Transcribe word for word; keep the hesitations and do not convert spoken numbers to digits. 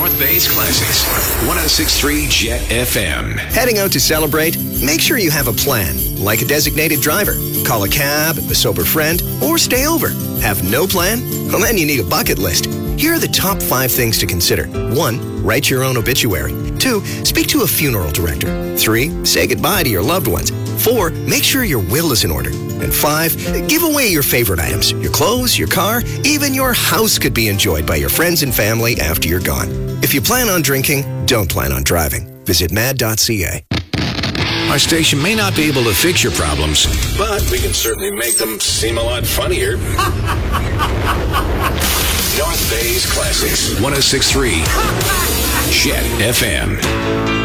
North Bay's Classics. one oh six point three Jet F M. Heading out to celebrate? Make sure you have a plan, like a designated driver. Call a cab, a sober friend, or stay over. Have no plan? Well, then you need a bucket list. Here are the top five things to consider. One, write your own obituary. Two, speak to a funeral director. Three, say goodbye to your loved ones. Four, make sure your will is in order. And five, give away your favorite items. Your clothes, your car, even your house could be enjoyed by your friends and family after you're gone. If you plan on drinking, don't plan on driving. Visit mad dot c a. Our station may not be able to fix your problems, but we can certainly make them seem a lot funnier. North Bay's Classics. one oh six point three Jet F M.